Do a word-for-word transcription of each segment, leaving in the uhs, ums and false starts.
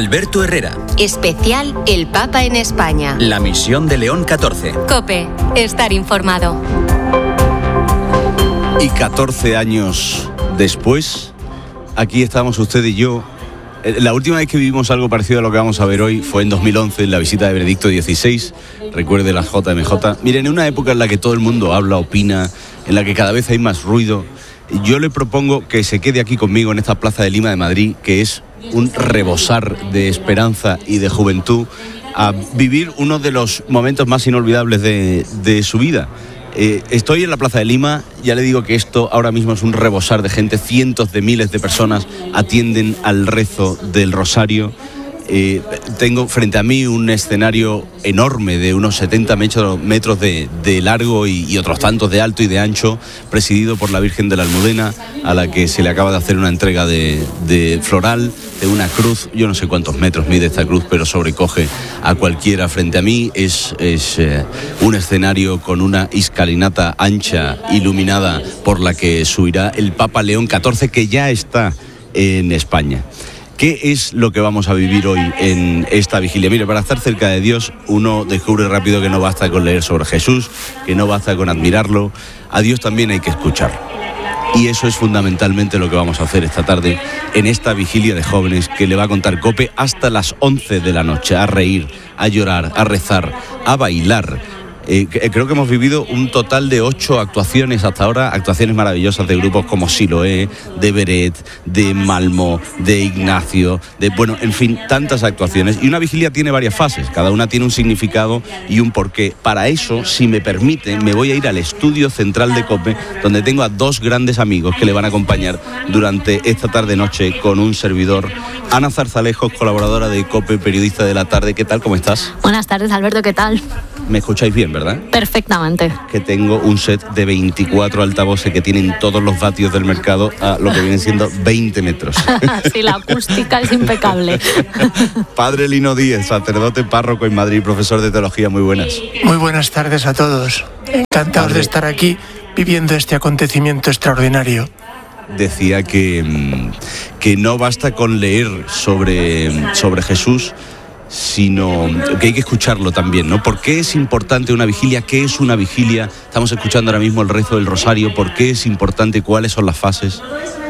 Alberto Herrera. Especial El Papa en España. La misión de León catorce. COPE. Estar informado. Y catorce años después, aquí estamos usted y yo. La última vez que vivimos algo parecido a lo que vamos a ver hoy fue en dos mil once, en la visita de Benedicto dieciséis. Recuerde la J M J. Miren, en una época en la que todo el mundo habla, opina, en la que cada vez hay más ruido, yo le propongo que se quede aquí conmigo en esta Plaza de Lima de Madrid, que es un rebosar de esperanza y de juventud, a vivir uno de los momentos más inolvidables de, de su vida. Eh, estoy en la Plaza de Lima, ya le digo que esto ahora mismo es un rebosar de gente, cientos de miles de personas atienden al rezo del rosario. Eh, tengo frente a mí un escenario enorme de unos setenta metros de, de largo y, y otros tantos de alto y de ancho, presidido por la Virgen de la Almudena, a la que se le acaba de hacer una entrega de, de floral, de una cruz. Yo no sé cuántos metros mide esta cruz, pero sobrecoge a cualquiera. Frente a mí es, es eh, un escenario con una escalinata ancha, iluminada, por la que subirá el Papa León catorce, que ya está en España. ¿Qué es lo que vamos a vivir hoy en esta vigilia? Mire, para estar cerca de Dios, uno descubre rápido que no basta con leer sobre Jesús, que no basta con admirarlo. A Dios también hay que escuchar. Y eso es fundamentalmente lo que vamos a hacer esta tarde en esta vigilia de jóvenes que le va a contar COPE hasta las once de la noche, a reír, a llorar, a rezar, a bailar. Eh, creo que hemos vivido un total de ocho actuaciones hasta ahora, actuaciones maravillosas de grupos como Siloé, de Beret, de Malmo, de Ignacio, de, bueno, en fin, tantas actuaciones. Y una vigilia tiene varias fases, cada una tiene un significado y un porqué. Para eso, si me permiten, me voy a ir al estudio central de COPE, donde tengo a dos grandes amigos que le van a acompañar durante esta tarde-noche con un servidor. Ana Zarzalejos, colaboradora de COPE, periodista de la tarde. ¿Qué tal? ¿Cómo estás? Buenas tardes, Alberto, ¿qué tal? ¿Me escucháis bien, verdad? Perfectamente. Que tengo un set de veinticuatro altavoces que tienen todos los vatios del mercado a lo que vienen siendo veinte metros. Sí, la acústica es impecable. Padre Lino Díez, sacerdote párroco en Madrid, profesor de teología, muy buenas. Muy buenas tardes a todos. Encantados Padre. de estar aquí viviendo este acontecimiento extraordinario. Decía que, que no basta con leer sobre, sobre Jesús, sino que hay que escucharlo también, ¿no? ¿Por qué es importante una vigilia? ¿Qué es una vigilia? Estamos escuchando ahora mismo el rezo del rosario. ¿Por qué es importante? ¿Cuáles son las fases?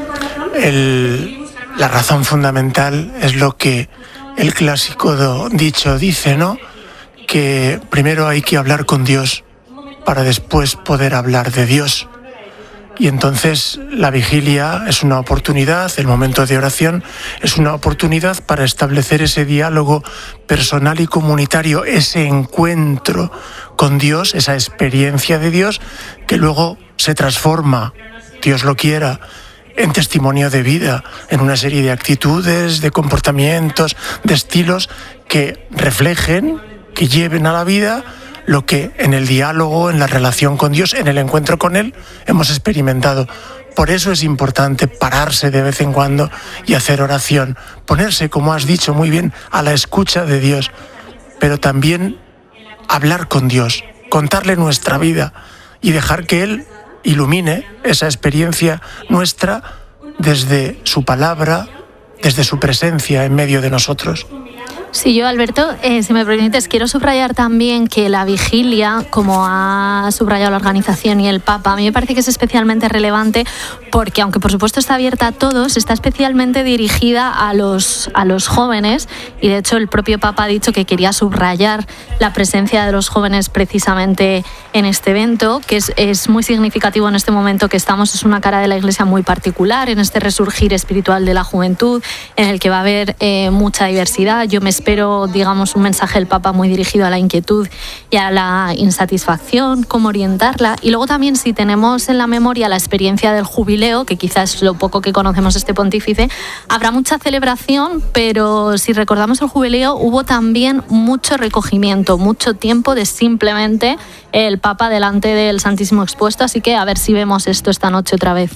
El, la razón fundamental es lo que el clásico do, dicho dice, ¿no? Que primero hay que hablar con Dios para después poder hablar de Dios. Y entonces la vigilia es una oportunidad, el momento de oración es una oportunidad para establecer ese diálogo personal y comunitario, ese encuentro con Dios, esa experiencia de Dios que luego se transforma, Dios lo quiera, en testimonio de vida, en una serie de actitudes, de comportamientos, de estilos que reflejen, que lleven a la vida lo que en el diálogo, en la relación con Dios, en el encuentro con Él, hemos experimentado. Por eso es importante pararse de vez en cuando y hacer oración, ponerse, como has dicho muy bien, a la escucha de Dios, pero también hablar con Dios, contarle nuestra vida y dejar que Él ilumine esa experiencia nuestra desde su palabra, desde su presencia en medio de nosotros. Sí, yo, Alberto, eh, si me permites, quiero subrayar también que la vigilia, como ha subrayado la organización y el Papa, a mí me parece que es especialmente relevante porque, aunque por supuesto está abierta a todos, está especialmente dirigida a los, a los jóvenes, y de hecho el propio Papa ha dicho que quería subrayar la presencia de los jóvenes precisamente en este evento, que es, es muy significativo en este momento que estamos, es una cara de la Iglesia muy particular, en este resurgir espiritual de la juventud, en el que va a haber eh, mucha diversidad. Yo me espero, digamos, un mensaje del Papa muy dirigido a la inquietud y a la insatisfacción, cómo orientarla. Y luego también, si tenemos en la memoria la experiencia del jubileo, que quizás es lo poco que conocemos este pontífice, habrá mucha celebración, pero si recordamos el jubileo, hubo también mucho recogimiento, mucho tiempo de simplemente el Papa delante del Santísimo expuesto. Así que a ver si vemos esto esta noche otra vez.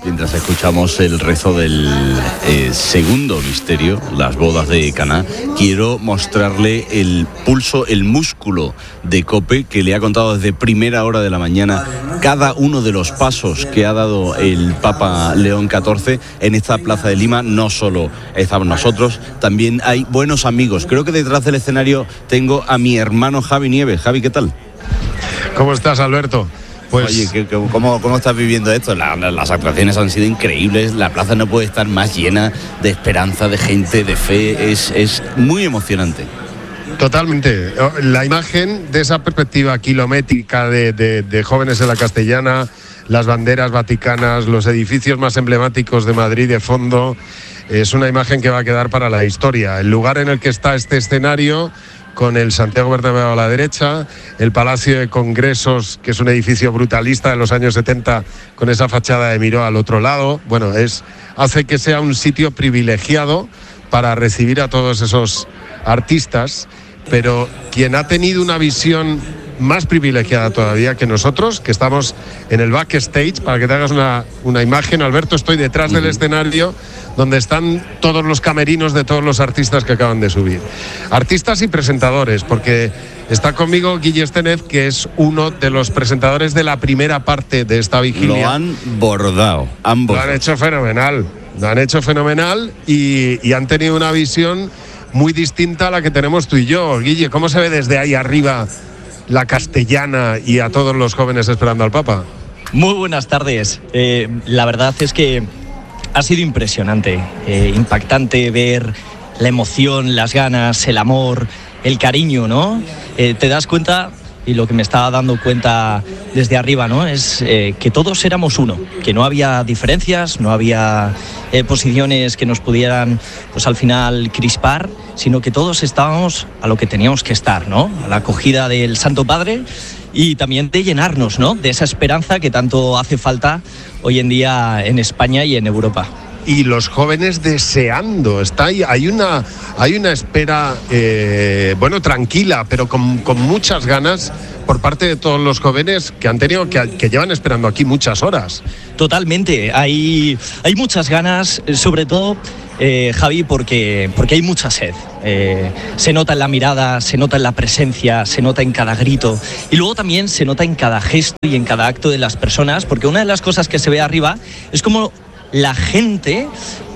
mientras escuchamos el rezo del eh, segundo misterio, las bodas de Caná, quiero mostrarle el pulso, el músculo de COPE que le ha contado desde primera hora de la mañana cada uno de los pasos que ha dado el Papa León catorce en esta Plaza de Lima. No solo estamos nosotros, también hay buenos amigos. Creo que detrás del escenario tengo a mi hermano Javi Nieves. Javi, ¿qué tal? ¿Cómo estás, Alberto? Pues... Oye, ¿qué, qué, cómo, ¿cómo estás viviendo esto? La, las actuaciones han sido increíbles, la plaza no puede estar más llena de esperanza, de gente, de fe, es, es muy emocionante. Totalmente. La imagen de esa perspectiva kilométrica de, de, de jóvenes en la Castellana, las banderas vaticanas, los edificios más emblemáticos de Madrid de fondo, es una imagen que va a quedar para la historia. El lugar en el que está este escenario, con el Santiago Bernabéu a la derecha, el Palacio de Congresos, que es un edificio brutalista de los años setenta, con esa fachada de Miró al otro lado, bueno, es, hace que sea un sitio privilegiado para recibir a todos esos artistas, pero quien ha tenido una visión más privilegiada todavía que nosotros, que estamos en el backstage, para que te hagas una, una imagen, Alberto, estoy detrás uh-huh. del escenario, donde están todos los camerinos de todos los artistas que acaban de subir. Artistas y presentadores, porque está conmigo Guille Esténez, que es uno de los presentadores de la primera parte de esta vigilia. Lo han bordado, ambos. Lo han hecho fenomenal, lo han hecho fenomenal y, y han tenido una visión muy distinta a la que tenemos tú y yo. Guille, ¿cómo se ve desde ahí arriba la Castellana y a todos los jóvenes esperando al Papa? Muy buenas tardes. Eh, la verdad es que ha sido impresionante, eh, impactante ver la emoción, las ganas, el amor, el cariño, ¿no? Eh, te das cuenta, y lo que me estaba dando cuenta desde arriba, ¿no? Es eh, que todos éramos uno, que no había diferencias, no había eh, posiciones que nos pudieran, pues al final, crispar, sino que todos estábamos a lo que teníamos que estar, ¿no? A la acogida del Santo Padre y también de llenarnos, ¿no? De esa esperanza que tanto hace falta hoy en día en España y en Europa. Y los jóvenes deseando, está ahí, hay una, hay una espera, eh, bueno, tranquila, pero con, con muchas ganas por parte de todos los jóvenes que han tenido, que, que llevan esperando aquí muchas horas. Totalmente, hay, hay muchas ganas, sobre todo, eh, Javi, porque, porque hay mucha sed. Eh, se nota en la mirada, se nota en la presencia, se nota en cada grito y luego también se nota en cada gesto y en cada acto de las personas, porque una de las cosas que se ve arriba es como la gente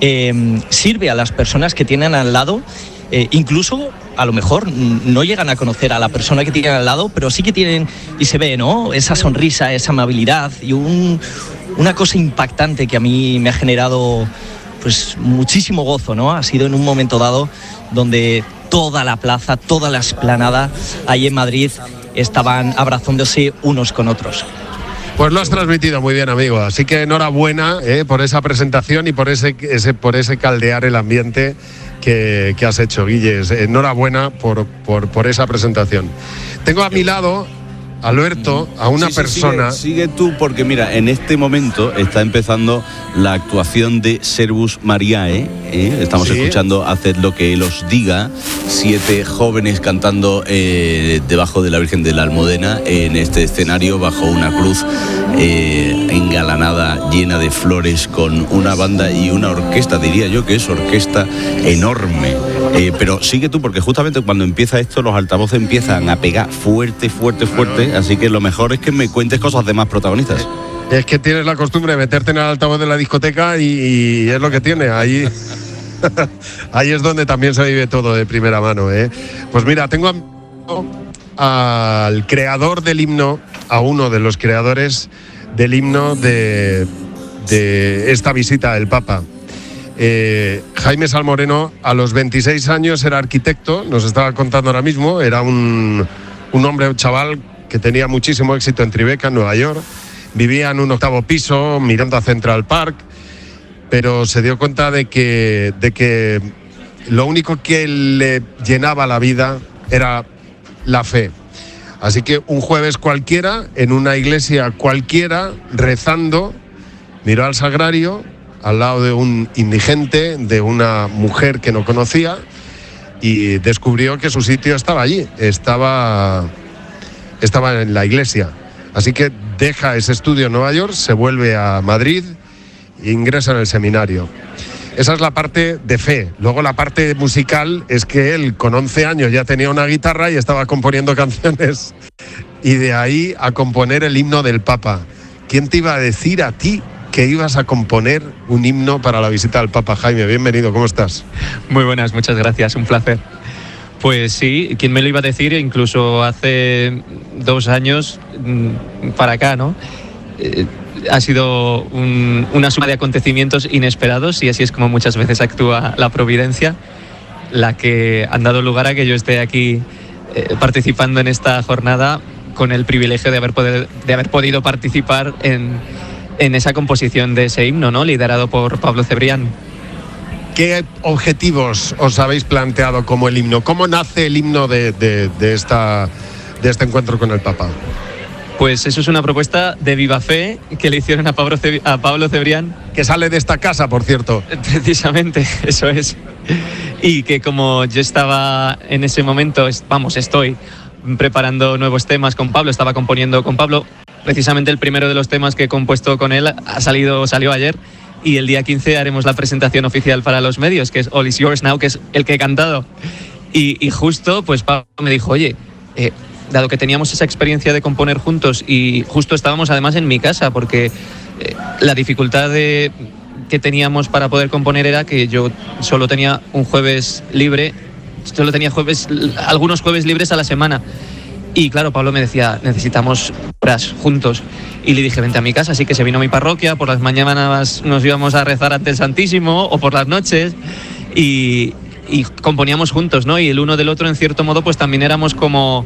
eh, sirve a las personas que tienen al lado, eh, incluso a lo mejor no llegan a conocer a la persona que tienen al lado, pero sí que tienen, y se ve, ¿no? Esa sonrisa, esa amabilidad y un, una cosa impactante que a mí me ha generado pues muchísimo gozo, ¿no? Ha sido en un momento dado donde toda la plaza, toda la explanada ahí en Madrid estaban abrazándose unos con otros. Pues lo has transmitido muy bien, amigo. Así que enhorabuena eh, por esa presentación y por ese, ese, por ese caldear el ambiente que, que has hecho, Guille. Enhorabuena por, por, por esa presentación. Tengo a mi lado, Alberto, a una sí, sí, persona... Sigue, sigue tú, porque mira, en este momento está empezando la actuación de Servus Mariae. ¿eh? Estamos ¿Sí? escuchando Haced lo que Él os diga. Siete jóvenes cantando eh, debajo de la Virgen de la Almudena en este escenario bajo una cruz eh, engalanada, llena de flores, con una banda y una orquesta. Diría yo que es orquesta enorme. Eh, pero sigue tú, porque justamente cuando empieza esto los altavoces empiezan a pegar fuerte, fuerte, fuerte. Así que lo mejor es que me cuentes cosas de más protagonistas. Es que tienes la costumbre de meterte en el altavoz de la discoteca y, y es lo que tiene. Ahí, ahí es donde también se vive todo de primera mano, ¿eh? Pues mira, tengo a, al creador del himno, a uno de los creadores del himno de, de esta visita del Papa. Eh, Jaime Salmoreno, a los veintiséis años era arquitecto, nos estaba contando ahora mismo, era un, un hombre, un chaval que tenía muchísimo éxito en Tribeca, en Nueva York. Vivía en un octavo piso, mirando a Central Park, pero se dio cuenta de que, de que lo único que le llenaba la vida era la fe. Así que un jueves cualquiera, en una iglesia cualquiera, rezando, miró al sagrario, al lado de un indigente, de una mujer que no conocía, y descubrió que su sitio estaba allí, estaba... estaba en la iglesia. Así que deja ese estudio en Nueva York, se vuelve a Madrid ingresa en el seminario. Esa es la parte de fe. Luego la parte musical es que él con once años ya tenía una guitarra y estaba componiendo canciones. Y de ahí a componer el himno del Papa. ¿Quién te iba a decir a ti que ibas a componer un himno para la visita del Papa? Jaime, bienvenido, ¿cómo estás? Muy buenas, muchas gracias, un placer. Pues sí, ¿quién me lo iba a decir? Incluso hace dos años para acá, ¿no? Eh, ha sido un, una suma de acontecimientos inesperados y así es como muchas veces actúa la providencia, la que han dado lugar a que yo esté aquí eh, participando en esta jornada con el privilegio de haber, poder, de haber podido participar en, en esa composición de ese himno, ¿no? Liderado por Pablo Cebrián. ¿Qué objetivos os habéis planteado como el himno? ¿Cómo nace el himno de, de, de, esta, de este encuentro con el Papa? Pues eso es una propuesta de viva fe que le hicieron a Pablo, Ceb- a Pablo Cebrián. Que sale de esta casa, por cierto. Precisamente, eso es. Y que como yo estaba en ese momento, vamos, estoy preparando nuevos temas con Pablo, estaba componiendo con Pablo. Precisamente el primero de los temas que he compuesto con él ha salido, salió ayer. Y el día quince haremos la presentación oficial para los medios, que es All Is Yours Now, que es el que he cantado. Y, y justo, pues Pablo me dijo, oye, eh, dado que teníamos esa experiencia de componer juntos y justo estábamos además en mi casa, porque eh, la dificultad de, que teníamos para poder componer era que yo solo tenía un jueves libre, solo tenía jueves, algunos jueves libres a la semana. Y claro, Pablo me decía, necesitamos horas juntos. Y le dije, vente a mi casa, así que se vino a mi parroquia, por las mañanas nos íbamos a rezar ante el Santísimo, o por las noches, y, y componíamos juntos, ¿no? Y el uno del otro, en cierto modo, pues también éramos como,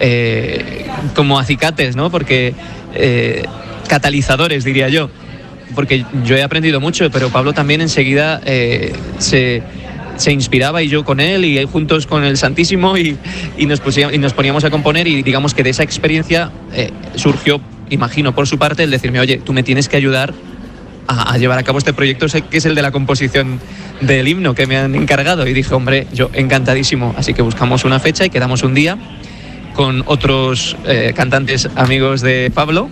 eh, como acicates, ¿no? Porque eh, catalizadores, diría yo. Porque yo he aprendido mucho, pero Pablo también enseguida eh, se... se inspiraba y yo con él y juntos con el Santísimo y, y, nos, pusimos, y nos poníamos a componer y digamos que de esa experiencia eh, surgió, imagino por su parte, el decirme, oye, tú me tienes que ayudar a, a llevar a cabo este proyecto que es el de la composición del himno que me han encargado. Y dije, hombre, yo encantadísimo. Así que buscamos una fecha y quedamos un día con otros eh, cantantes amigos de Pablo.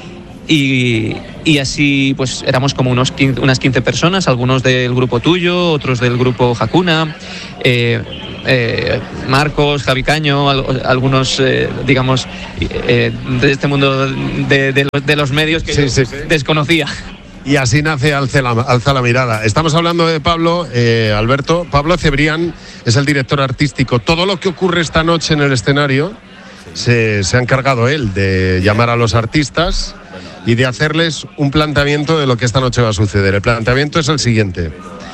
Y, y así pues éramos como unos quince, unas quince personas, algunos del grupo tuyo, otros del grupo Hakuna, eh, eh, Marcos, Javi Caño, al, algunos, eh, digamos, eh, de este mundo de, de, los, de los medios que sí, sí, sí. desconocía. Y así nace Alza la, Alza la Mirada. Estamos hablando de Pablo, eh, Alberto. Pablo Cebrián es el director artístico. Todo lo que ocurre esta noche en el escenario se, se ha encargado él de llamar a los artistas y de hacerles un planteamiento de lo que esta noche va a suceder. El planteamiento es el siguiente.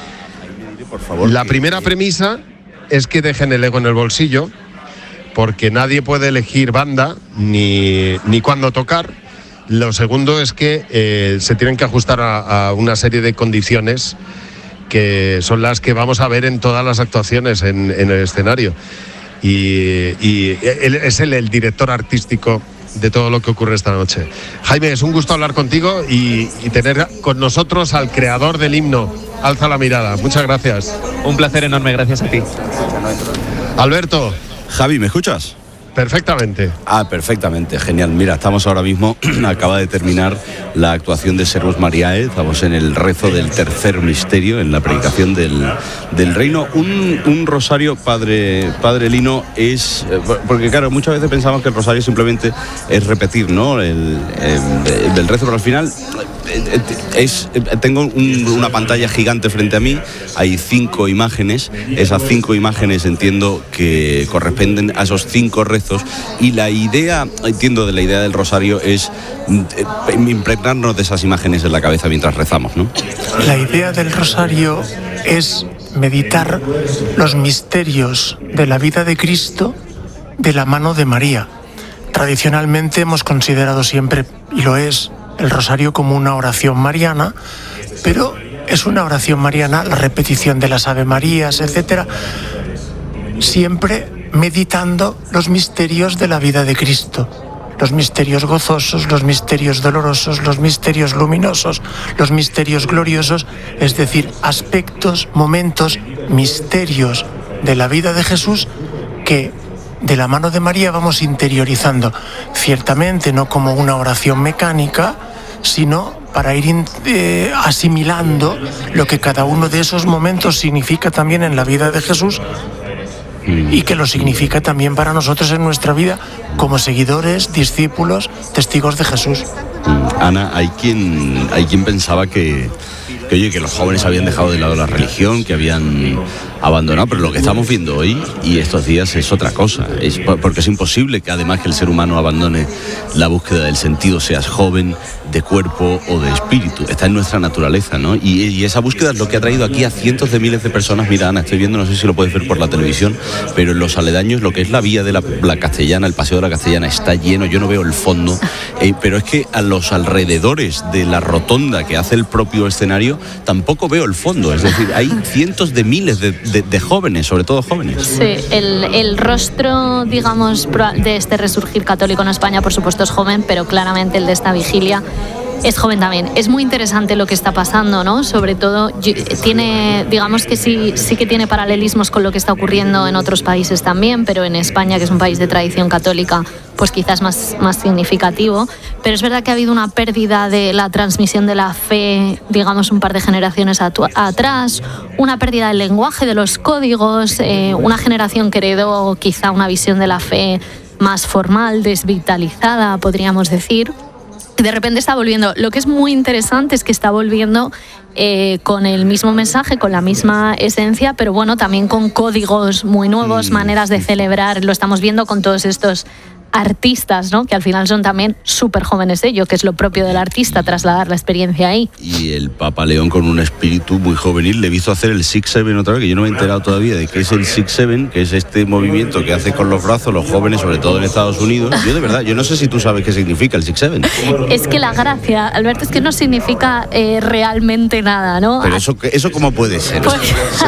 La primera premisa es que dejen el ego en el bolsillo, porque nadie puede elegir banda ni, ni cuándo tocar. Lo segundo es que eh, se tienen que ajustar a, a una serie de condiciones que son las que vamos a ver en todas las actuaciones en, en el escenario. Y, y él es el, el director artístico de todo lo que ocurre esta noche. Jaime, es un gusto hablar contigo y, y tener con nosotros al creador del himno, Alza la Mirada. Muchas gracias. Un placer enorme, gracias a ti. Alberto. Javi, ¿me escuchas? Perfectamente. Ah, perfectamente, genial. Mira, estamos ahora mismo, acaba de terminar la actuación de Servus Mariae, estamos en el rezo del tercer misterio, en la predicación del, del reino. Un, un rosario, padre, padre Lino, es... Porque claro, muchas veces pensamos que el rosario simplemente es repetir, ¿no? El, el, el rezo, pero al final... Es, tengo un, una pantalla gigante frente a mí, hay cinco imágenes, esas cinco imágenes entiendo que corresponden a esos cinco rezos y la idea, entiendo de la idea del rosario es impregnarnos de esas imágenes en la cabeza mientras rezamos, ¿no? La idea del rosario es meditar los misterios de la vida de Cristo de la mano de María. Tradicionalmente hemos considerado siempre, y lo es, el rosario como una oración mariana, pero es una oración mariana, la repetición de las Ave Marías, etcétera, siempre meditando los misterios de la vida de Cristo, los misterios gozosos, los misterios dolorosos, los misterios luminosos, los misterios gloriosos, es decir, aspectos, momentos, misterios de la vida de Jesús que de la mano de María vamos interiorizando, ciertamente no como una oración mecánica, sino para ir eh, asimilando lo que cada uno de esos momentos significa también en la vida de Jesús y que lo significa también para nosotros en nuestra vida como seguidores, discípulos, testigos de Jesús. Ana, hay quien, hay quien pensaba que, que, oye, que los jóvenes habían dejado de lado la religión, que habían abandonado, pero lo que estamos viendo hoy y estos días es otra cosa, es porque es imposible que además que el ser humano abandone la búsqueda del sentido, seas joven, de cuerpo o de espíritu, está en nuestra naturaleza, ¿no? Y, y esa búsqueda es lo que ha traído aquí a cientos de miles de personas. Mira, Ana, estoy viendo, no sé si lo puedes ver por la televisión, pero en los aledaños, lo que es la vía de la, la Castellana, el Paseo de la Castellana está lleno, yo no veo el fondo, eh, pero es que a los alrededores de la rotonda que hace el propio escenario, tampoco veo el fondo, es decir, hay cientos de miles de, de, de jóvenes, sobre todo jóvenes. Sí, el, el rostro, digamos, de este resurgir católico en España, por supuesto, es joven, pero claramente el de esta vigilia es joven también. Es muy interesante lo que está pasando, ¿no? Sobre todo, tiene, digamos que sí, sí que tiene paralelismos con lo que está ocurriendo en otros países también, pero en España, que es un país de tradición católica, pues quizás más, más significativo. Pero es verdad que ha habido una pérdida de la transmisión de la fe, digamos, un par de generaciones atu- atrás, una pérdida del lenguaje, de los códigos, eh, una generación que heredó quizá una visión de la fe más formal, desvitalizada, podríamos decir. De repente está volviendo. Lo que es muy interesante es que está volviendo eh, con el mismo mensaje, con la misma esencia, pero bueno, también con códigos muy nuevos, mm. maneras de celebrar. Lo estamos viendo con todos estos artistas, ¿no? Que al final son también súper jóvenes ellos, que es lo propio del artista, trasladar la experiencia ahí. Y el Papa León, con un espíritu muy juvenil, le hizo hacer el Six Seven otra vez, que yo no me he enterado todavía de qué es el Six Seven, que es este movimiento que hace con los brazos los jóvenes, sobre todo en Estados Unidos. Yo de verdad, yo no sé si tú sabes qué significa el Six Seven. Es que la gracia, Alberto, es que no significa eh, realmente nada, ¿no? Pero eso, eso ¿cómo puede ser? Pues...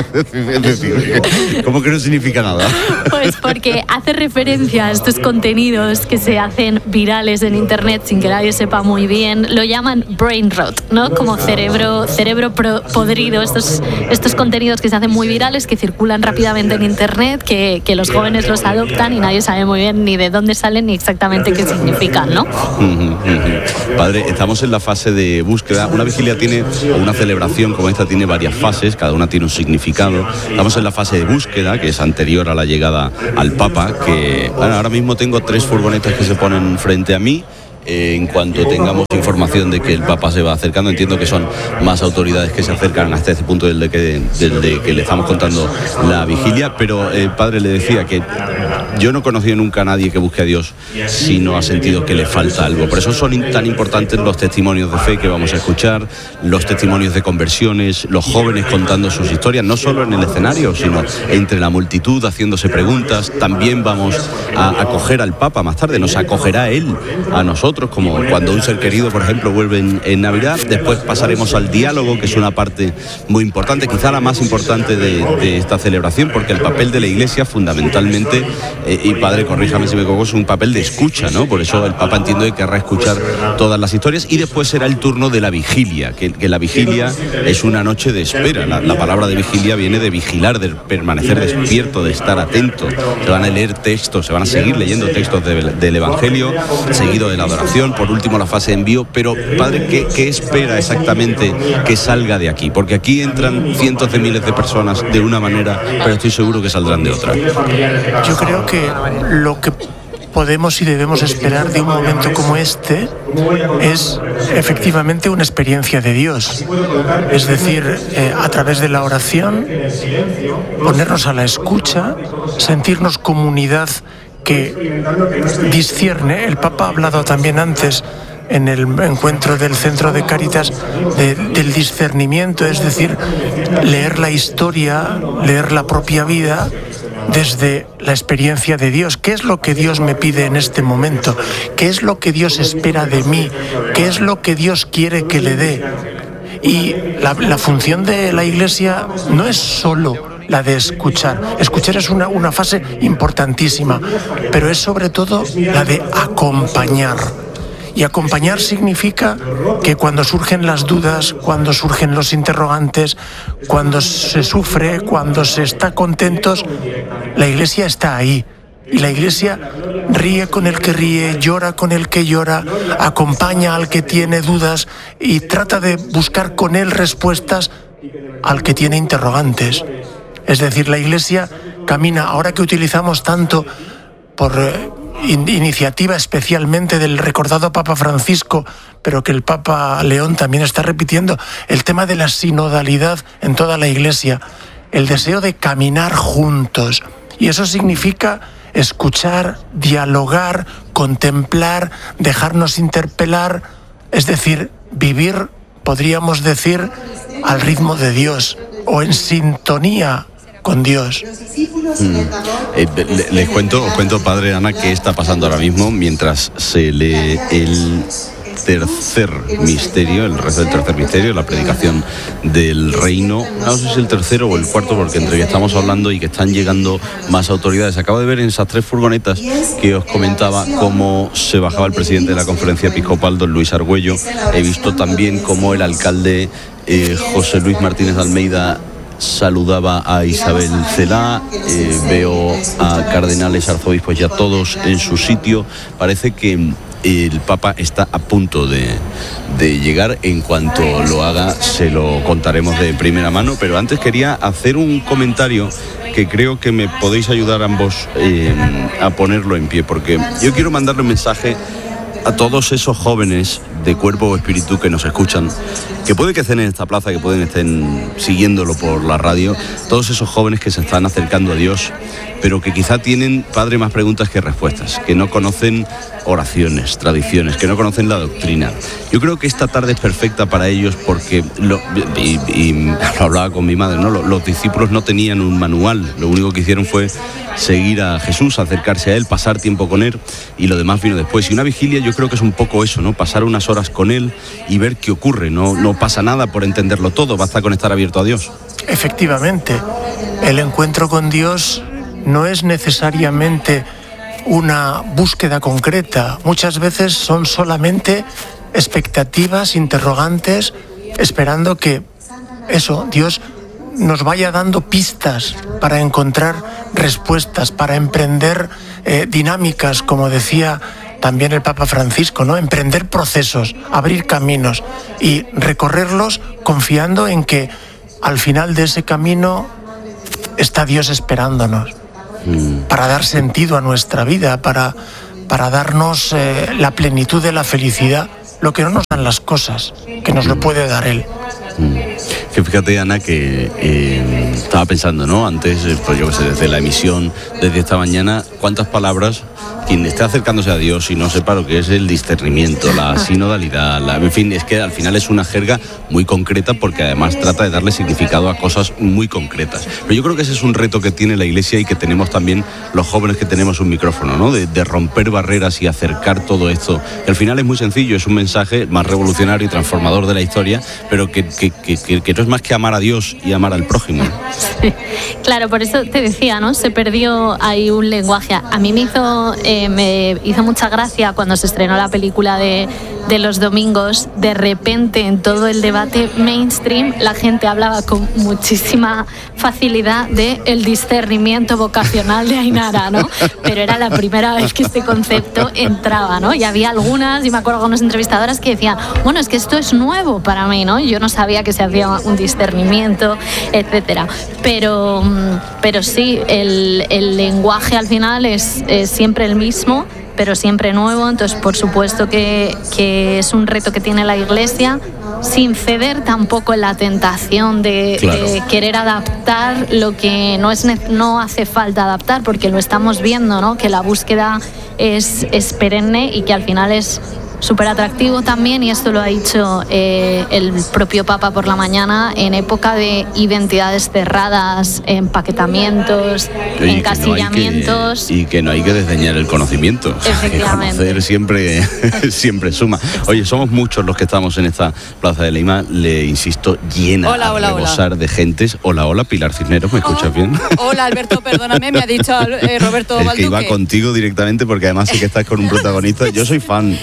es decir, ¿cómo que no significa nada? Pues porque hace referencia a estos contenidos que se hacen virales en internet sin que nadie sepa muy bien. Lo llaman brain rot, ¿no? Como cerebro, cerebro podrido. Estos, estos contenidos que se hacen muy virales, que circulan rápidamente en internet, que, que los jóvenes los adoptan y nadie sabe muy bien ni de dónde salen ni exactamente qué significan, ¿no? Padre, estamos en la fase de búsqueda. Una vigilia tiene, o una celebración como esta tiene varias fases, cada una tiene un significado. Estamos en la fase de búsqueda, que es anterior a la llegada al Papa, que bueno, ahora mismo tengo tres furgonetas que se ponen frente a mí. Eh, en cuanto tengamos información de que el Papa se va acercando, entiendo que son más autoridades que se acercan hasta este punto del de que, del de que le estamos contando la vigilia, pero el eh, padre le decía que yo no he conocido nunca a nadie que busque a Dios si no ha sentido que le falta algo. Por eso son tan importantes los testimonios de fe que vamos a escuchar, los testimonios de conversiones, los jóvenes contando sus historias, no solo en el escenario, sino entre la multitud haciéndose preguntas. También vamos a acoger al Papa más tarde, nos acogerá él a nosotros, como cuando un ser querido, por ejemplo, vuelve en, en Navidad. Después pasaremos al diálogo, que es una parte muy importante, quizá la más importante de, de esta celebración, porque el papel de la Iglesia fundamentalmente, eh, y padre, corríjame si me equivoco, es un papel de escucha, ¿no? Por eso el Papa entiendo que querrá escuchar todas las historias, y después será el turno de la vigilia, que, que la vigilia es una noche de espera. La, la palabra de vigilia viene de vigilar, de permanecer despierto, de estar atento. Se van a leer textos, se van a seguir leyendo textos de, del Evangelio, seguido de la adoración. Por último, la fase de envío. Pero, padre, ¿qué, qué espera exactamente que salga de aquí? Porque aquí entran cientos de miles de personas de una manera, pero estoy seguro que saldrán de otra. Yo creo que lo que podemos y debemos esperar de un momento como este es efectivamente una experiencia de Dios. Es decir, eh, a través de la oración, ponernos a la escucha, sentirnos comunidad que discierne. El Papa ha hablado también antes en el encuentro del Centro de Cáritas de, del discernimiento, es decir, leer la historia, leer la propia vida desde la experiencia de Dios. ¿Qué es lo que Dios me pide en este momento? ¿Qué es lo que Dios espera de mí? ¿Qué es lo que Dios quiere que le dé? Y la, la función de la Iglesia no es solo la de escuchar. Escuchar es una, una fase importantísima, pero es sobre todo la de acompañar. Y acompañar significa que cuando surgen las dudas, cuando surgen los interrogantes, cuando se sufre, cuando se está contentos, la Iglesia está ahí Y la Iglesia ríe con el que ríe, llora con el que llora, acompaña al que tiene dudas y trata de buscar con él respuestas al que tiene interrogantes. Es decir, la Iglesia camina, ahora que utilizamos tanto por eh, in- iniciativa especialmente del recordado Papa Francisco, pero que el Papa León también está repitiendo, el tema de la sinodalidad en toda la Iglesia, el deseo de caminar juntos. Y eso significa escuchar, dialogar, contemplar, dejarnos interpelar, es decir, vivir, podríamos decir, al ritmo de Dios o en sintonía con Dios. Mm. Eh, le- les cuento, os cuento, padre Ana, qué está pasando ahora mismo mientras se lee el tercer misterio, el resto del tercer misterio, la predicación del reino. No sé si es el tercero o el cuarto, porque entre que estamos hablando y que están llegando más autoridades. Acabo de ver en esas tres furgonetas que os comentaba cómo se bajaba el presidente de la conferencia episcopal, don Luis Argüello. He visto también cómo el alcalde eh, José Luis Martínez de Almeida saludaba a Isabel Celá, eh, veo a cardenales, arzobispos ya todos en su sitio. Parece que el Papa está a punto de, de llegar. En cuanto lo haga, se lo contaremos de primera mano. Pero antes quería hacer un comentario que creo que me podéis ayudar ambos eh, a ponerlo en pie, porque yo quiero mandarle un mensaje a todos esos jóvenes de cuerpo o espíritu que nos escuchan, que puede que estén en esta plaza, que pueden estén siguiéndolo por la radio, todos esos jóvenes que se están acercando a Dios, pero que quizá tienen, padre, más preguntas que respuestas, que no conocen oraciones, tradiciones, que no conocen la doctrina. Yo creo que esta tarde es perfecta para ellos porque, lo, y, y lo hablaba con mi madre, ¿no? Los, los discípulos no tenían un manual, lo único que hicieron fue seguir a Jesús, acercarse a Él, pasar tiempo con Él, y lo demás vino después. Y una vigilia yo creo que es un poco eso, ¿no? Pasar unas horas con Él y ver qué ocurre. No, no pasa nada por entenderlo todo, basta con estar abierto a Dios. Efectivamente, el encuentro con Dios no es necesariamente una búsqueda concreta. Muchas veces son solamente expectativas, interrogantes, esperando que eso, Dios nos vaya dando pistas para encontrar respuestas, para emprender eh, dinámicas, como decía también el Papa Francisco, ¿no? Emprender procesos, abrir caminos y recorrerlos confiando en que al final de ese camino está Dios esperándonos mm. para dar sentido a nuestra vida, para, para darnos eh, la plenitud de la felicidad, lo que no nos dan las cosas, que nos lo puede dar Él. Mm. Que fíjate, Ana, que eh, estaba pensando, ¿no? Antes, pues yo qué sé, desde la emisión, desde esta mañana, ¿cuántas palabras quien esté acercándose a Dios y no sepa lo que es el discernimiento, la sinodalidad, la, en fin, es que al final es una jerga muy concreta porque además trata de darle significado a cosas muy concretas. Pero yo creo que ese es un reto que tiene la Iglesia y que tenemos también los jóvenes que tenemos un micrófono, ¿no? De, de romper barreras y acercar todo esto. Que al final es muy sencillo, es un mensaje más revolucionario y transformador de la historia, pero que, que, que, que, que no es más que amar a Dios y amar al prójimo. Sí, claro, por eso te decía, ¿no? Se perdió ahí un lenguaje. A mí me hizo... Eh, me hizo mucha gracia cuando se estrenó la película de, de los domingos. De repente en todo el debate mainstream la gente hablaba con muchísima facilidad de el discernimiento vocacional de Ainara, ¿no? Pero era la primera vez que este concepto entraba, ¿no? Y había algunas, y me acuerdo de unas entrevistadoras que decían, bueno, es que esto es nuevo para mí, ¿no? Yo no sabía que se hacía un discernimiento, etcétera. Pero, pero sí, el, el lenguaje al final es, es siempre el mismo, pero siempre nuevo. Entonces, por supuesto que, que es un reto que tiene la Iglesia, sin ceder tampoco en la tentación de, claro. de querer adaptar lo que no es no hace falta adaptar, porque lo estamos viendo, ¿no? Que la búsqueda es, es perenne y que al final es súper atractivo también, y esto lo ha dicho eh, el propio Papa por la mañana, en época de identidades cerradas, empaquetamientos, y encasillamientos. Que no que, y que no hay que desdeñar el conocimiento. Efectivamente. Que conocer siempre, siempre suma. Oye, somos muchos los que estamos en esta Plaza de Lima, le insisto, llena hola, hola, a rebosar hola. de gentes. Hola, hola, Pilar Cisneros, ¿me escuchas oh, bien? Hola, Alberto, perdóname, me ha dicho eh, Roberto El Balduque. que iba contigo directamente, porque además sí que estás con un protagonista. Yo soy fan, o sea, por favor,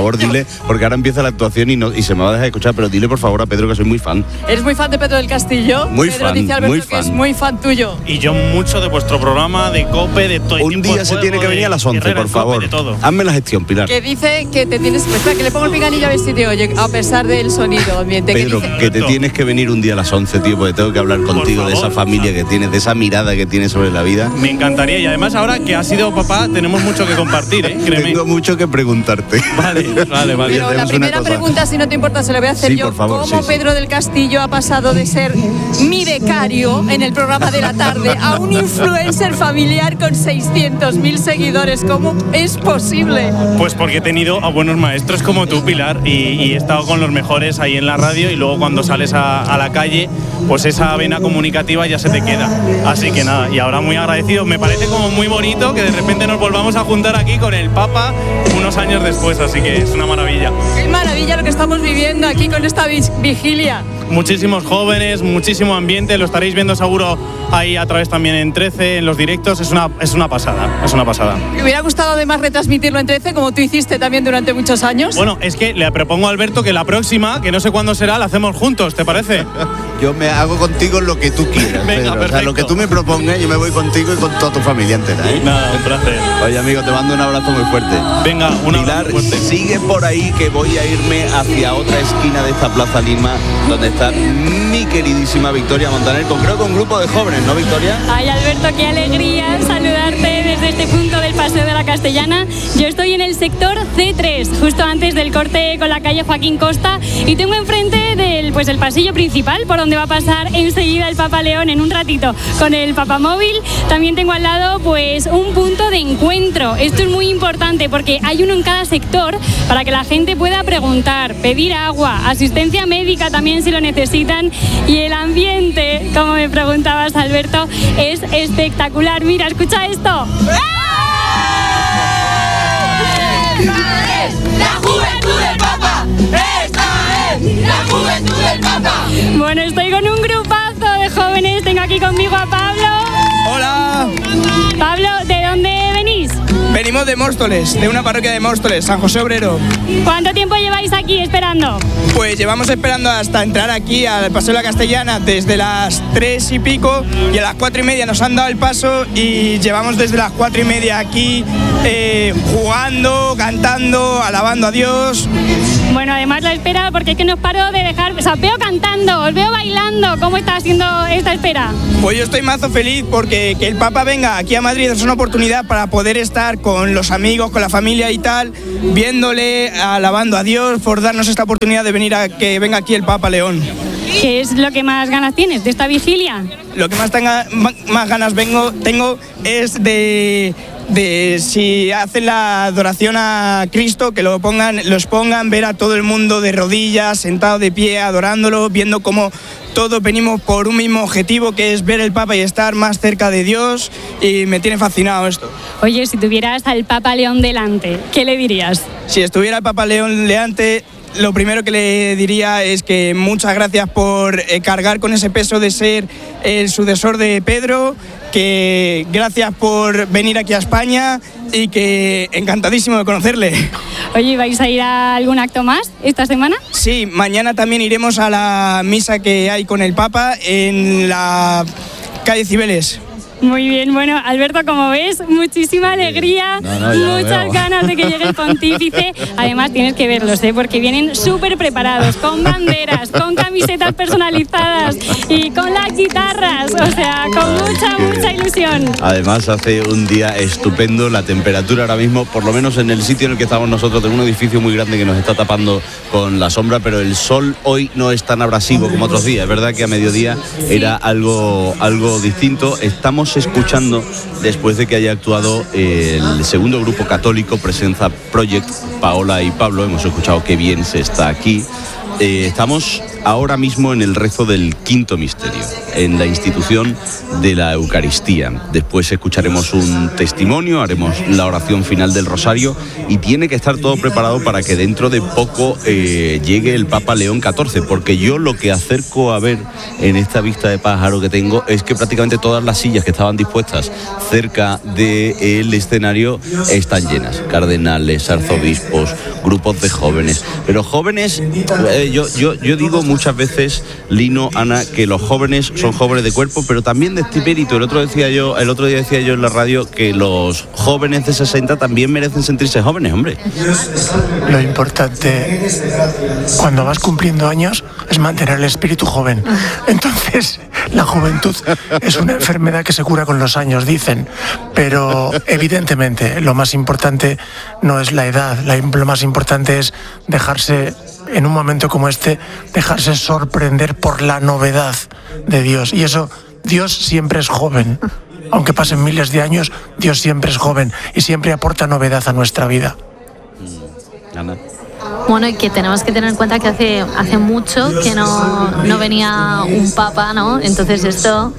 favor dile, porque ahora empieza la actuación y, no, y se me va a dejar de escuchar, pero dile por favor a Pedro que soy muy fan. ¿Eres muy fan de Pedro del Castillo? Muy Pedro fan, dice Alberto muy que fan. es muy fan tuyo. Y yo mucho de vuestro programa, de COPE, de todo. Un día se tiene que venir a las once, por favor. Hazme la gestión, Pilar. Que dice que te tienes... Espera, que le pongo el pinganillo a ver si te oye, a pesar del sonido ambiente. Pedro, que, dice, que te tienes que venir un día a las once, tío, porque tengo que hablar contigo de esa familia que tienes, de esa mirada que tienes sobre la vida. Me encantaría, y además ahora que has sido papá, tenemos mucho que compartir, ¿eh? Créeme. Tengo mucho que preguntarte. Vale, vale, vale. Pero la primera pregunta, si no te importa, se la voy a hacer sí, yo. Por favor, ¿Cómo sí, Pedro sí. del Castillo ha pasado de ser mi becario en el programa de la tarde a un influencer familiar con seiscientos mil seguidores? ¿Cómo es posible? Pues porque he tenido a buenos maestros como tú, Pilar, y, y he estado con los mejores ahí en la radio, y luego cuando sales a, a la calle, pues esa vena comunicativa ya se te queda. Así que nada, y ahora muy agradecido. Me parece como muy bonito que de repente nos volvamos a juntar aquí con el Papa unos años después, así que es una maravilla. Qué maravilla lo que estamos viviendo aquí con esta vigilia. Muchísimos jóvenes, muchísimo ambiente, lo estaréis viendo seguro ahí a través también en trece, en los directos, es una, es una pasada, es una pasada. ¿Me hubiera gustado además retransmitirlo en trece, como tú hiciste también durante muchos años? Bueno, es que le propongo a Alberto que la próxima, que no sé cuándo será, la hacemos juntos, ¿te parece? Yo me hago contigo lo que tú quieras, Venga, Pedro. O sea, lo que tú me propongas, yo me voy contigo y con toda tu familia entera, ¿eh? Nada, un placer. Oye, amigo, te mando un abrazo muy fuerte. Venga, un abrazo Pilar, fuerte. sigue por ahí, que voy a irme hacia otra esquina de esta Plaza Lima, donde está mi queridísima Victoria Montaner, con creo que un grupo de jóvenes, ¿no, Victoria? Ay, Alberto, qué alegría saludarte desde este punto del Paseo de la Castellana. Yo estoy en el sector C tres, justo antes del corte con la calle Joaquín Costa, y tengo enfrente del pues el pasillo principal, por donde va a pasar enseguida el Papa León en un ratito con el Papamóvil. También tengo al lado pues un punto de encuentro. Esto es muy importante porque hay uno en cada sector para que la gente pueda preguntar, pedir agua, asistencia médica también si lo necesitan. Y el ambiente, como me preguntabas, Alberto, es espectacular. Mira, escucha esto. ¡Esta es la juventud del Papa! ¡Esta es la juventud del Papa! Bueno, estoy con un grupazo de jóvenes. Tengo aquí conmigo a Pablo. Hola. Pablo, ¿de dónde venís? Venimos de Móstoles, de una parroquia de Móstoles, San José Obrero. ¿Cuánto tiempo lleváis aquí esperando? Pues llevamos esperando hasta entrar aquí al Paseo de la Castellana desde las tres y pico, y a las cuatro y media nos han dado el paso y llevamos desde las cuatro y media aquí eh, jugando, cantando, alabando a Dios. Bueno, además la espera, porque es que no os paro de dejar, o sea, os veo cantando, os veo bailando. ¿Cómo está siendo esta espera? Pues yo estoy mazo feliz porque que el Papa venga aquí a Madrid es una oportunidad para poder estar con los amigos, con la familia y tal, viéndole, alabando a Dios por darnos esta oportunidad de venir a que venga aquí el Papa León. ¿Qué es lo que más ganas tienes de esta vigilia? Lo que más, tenga, más ganas vengo, tengo es de... de si hacen la adoración a Cristo, que lo pongan, los pongan, ver a todo el mundo de rodillas, sentado de pie, adorándolo, viendo cómo todos venimos por un mismo objetivo, que es ver el Papa y estar más cerca de Dios, y me tiene fascinado esto. Oye, si tuvieras al Papa León delante, ¿qué le dirías? Si estuviera el Papa León delante, lo primero que le diría es que muchas gracias por eh, cargar con ese peso de ser el sucesor de Pedro, que gracias por venir aquí a España y que encantadísimo de conocerle. Oye, ¿vais a ir a algún acto más esta semana? Sí, mañana también iremos a la misa que hay con el Papa en la calle Cibeles. Muy bien, bueno, Alberto, como ves, muchísima alegría, no, no, ya muchas ganas de que llegue el pontífice. Además, tienes que verlos, ¿eh? Porque vienen súper preparados, con banderas, con camisetas personalizadas y con las guitarras, o sea, con mucha, mucha ilusión. Además, hace un día estupendo, la temperatura ahora mismo, por lo menos en el sitio en el que estamos nosotros, de un edificio muy grande que nos está tapando con la sombra, pero el sol hoy no es tan abrasivo como otros días. Es verdad que a mediodía era algo, algo distinto. Estamos escuchando, después de que haya actuado el segundo grupo católico, Presenza Project, Paola y Pablo, hemos escuchado qué bien se está aquí. Eh, estamos ahora mismo en el rezo del quinto misterio, en la institución de la Eucaristía. Después escucharemos un testimonio, haremos la oración final del Rosario y tiene que estar todo preparado para que dentro de poco eh, llegue el Papa León catorce, porque yo lo que acerco a ver en esta vista de pájaro que tengo es que prácticamente todas las sillas que estaban dispuestas cerca del escenario están llenas. Cardenales, arzobispos, grupos de jóvenes. Pero jóvenes, eh, yo, yo, yo digo muchas veces, Lino, Ana, que los jóvenes son jóvenes de cuerpo, pero también de espíritu. El otro, decía yo, el otro día decía yo en la radio que los jóvenes de sesenta también merecen sentirse jóvenes, hombre. Lo importante cuando vas cumpliendo años es mantener el espíritu joven. Entonces, la juventud es una enfermedad que se cura con los años, dicen. Pero evidentemente lo más importante no es la edad, lo más importante es dejarse, en un momento como este, dejarse sorprender por la novedad de Dios. Y eso, Dios siempre es joven. Aunque pasen miles de años, Dios siempre es joven y siempre aporta novedad a nuestra vida. Ana. Bueno, y que tenemos que tener en cuenta que hace, hace mucho que no, no venía un papa, ¿no? Entonces esto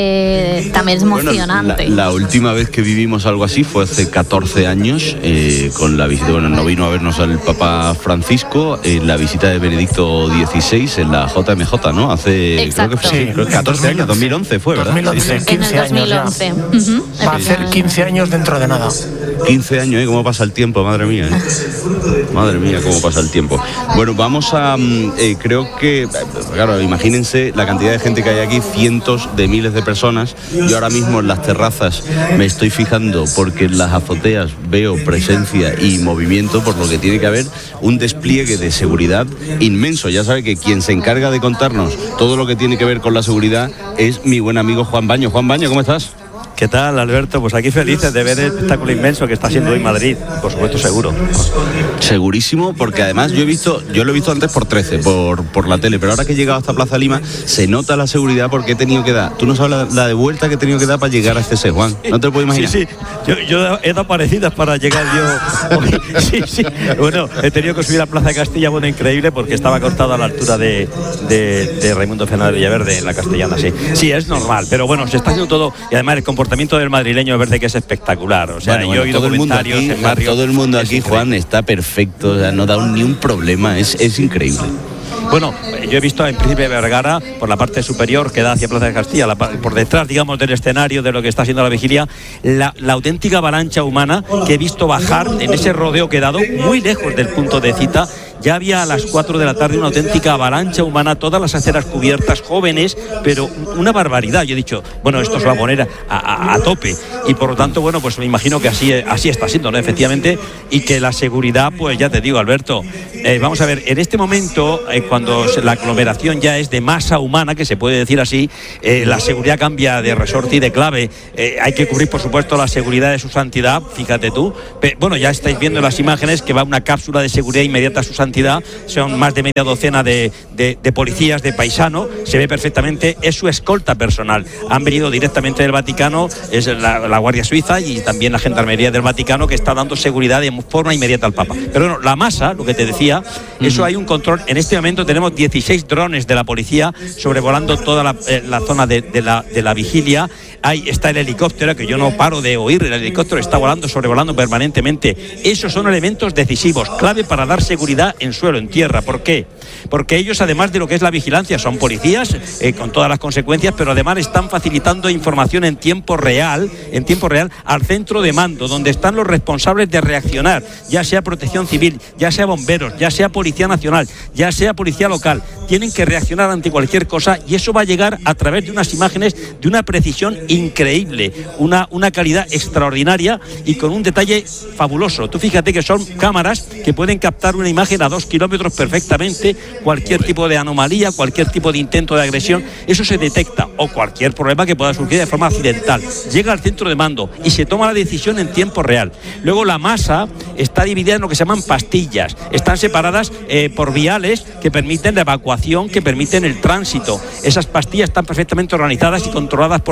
eh, también es emocionante. Bueno, la, la última vez que vivimos algo así fue hace catorce años, eh, con la visita, bueno, no vino a vernos el Papa Francisco, en la visita de Benedicto dieciséis en la J M J, ¿no? Hace, Exacto. creo que sí, creo que catorce años, dos mil once fue, ¿verdad? dos mil once, quince en el dos mil once. años ya. Uh-huh. Va a hacer quince años dentro de nada. quince años, ¿eh? ¿Cómo pasa el tiempo? Madre mía, ¿eh? Madre mía, cómo pasa el tiempo. Bueno, vamos a... Eh, creo que... Claro, imagínense la cantidad de gente que hay aquí, cientos de miles de personas. Yo ahora mismo en las terrazas me estoy fijando porque en las azoteas veo presencia y movimiento, por lo que tiene que haber un despliegue de seguridad inmenso. Ya sabe que quien se encarga de contarnos todo lo que tiene que ver con la seguridad es mi buen amigo Juan Baño. Juan Baño, ¿cómo estás? ¿Qué tal, Alberto? Pues aquí felices de ver el espectáculo inmenso que está haciendo hoy Madrid, por supuesto seguro. Segurísimo, porque además yo he visto, yo lo he visto antes por trece, por, por la tele, pero ahora que he llegado hasta Plaza Lima, se nota la seguridad porque he tenido que dar, tú no sabes la, la de vuelta que he tenido que dar para llegar a este C, Juan, no te lo puedo imaginar. Sí, sí, yo, yo he dado parecidas para llegar yo hoy. Sí, sí, bueno, he tenido que subir a Plaza de Castilla, bueno, increíble, porque estaba cortado a la altura de, de, de Raimundo Fernández Villaverde, en la Castellana, sí. Sí, es normal, pero bueno, se está haciendo todo, y además el comportamiento del madrileño es verdad que es espectacular, o sea, bueno, yo bueno, he oído todo comentarios el mundo aquí, en barrio, todo el mundo aquí, Juan, está perfecto, o sea, no da un, ni un problema, es, es increíble. Bueno, yo he visto en Príncipe Vergara, por la parte superior que da hacia Plaza de Castilla, la, por detrás, digamos, del escenario de lo que está haciendo la vigilia, la, la auténtica avalancha humana que he visto bajar en ese rodeo que he dado, muy lejos del punto de cita. Ya había a las cuatro de la tarde una auténtica avalancha humana, todas las aceras cubiertas, jóvenes, pero una barbaridad. Yo he dicho, bueno, esto se va a poner a, a, a tope. Y por lo tanto, bueno, pues me imagino que así, así está siendo, ¿no? Efectivamente, y que la seguridad, pues ya te digo, Alberto, eh, vamos a ver, en este momento, eh, cuando la aglomeración ya es de masa humana, que se puede decir así, eh, la seguridad cambia de resorte y de clave. Eh, hay que cubrir, por supuesto, la seguridad de su santidad, fíjate tú. Pero, bueno, ya estáis viendo las imágenes que va una cápsula de seguridad inmediata a su santidad. Son más de media docena de, de, de policías de paisano, se ve perfectamente, es su escolta personal. Han venido directamente del Vaticano, es la, la Guardia Suiza y también la Gendarmería del Vaticano, que está dando seguridad de forma inmediata al Papa. Pero bueno, la masa, lo que te decía, uh-huh. Eso hay un control. En este momento tenemos dieciséis drones de la policía sobrevolando toda la, eh, la zona de, de, la, de la vigilia. Ahí está el helicóptero, que yo no paro de oír, el helicóptero está volando, sobrevolando permanentemente. Esos son elementos decisivos, clave para dar seguridad en suelo, en tierra. ¿Por qué? Porque ellos, además de lo que es la vigilancia, son policías eh, con todas las consecuencias, pero además están facilitando información en tiempo real, en tiempo real, al centro de mando, donde están los responsables de reaccionar, ya sea Protección Civil, ya sea bomberos, ya sea Policía Nacional, ya sea Policía Local. Tienen que reaccionar ante cualquier cosa y eso va a llegar a través de unas imágenes de una precisión increíble, una, una calidad extraordinaria y con un detalle fabuloso. Tú fíjate que son cámaras que pueden captar una imagen a dos kilómetros perfectamente, cualquier tipo de anomalía, cualquier tipo de intento de agresión, eso se detecta, o cualquier problema que pueda surgir de forma accidental. Llega al centro de mando y se toma la decisión en tiempo real. Luego la masa está dividida en lo que se llaman pastillas, están separadas eh, por viales que permiten la evacuación, que permiten el tránsito. Esas pastillas están perfectamente organizadas y controladas por la policía.